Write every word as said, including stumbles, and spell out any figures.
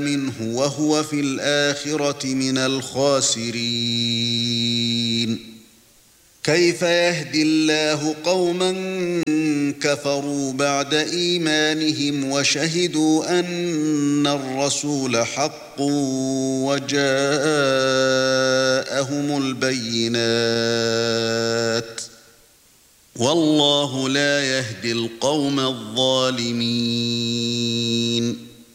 منه وهو في الآخرة من الخاسرين كيف يهدي الله قوما كفروا بعد إيمانهم وشهدوا أن الرسول حق وجاءهم البينات والله لا يهدي القوم الظالمين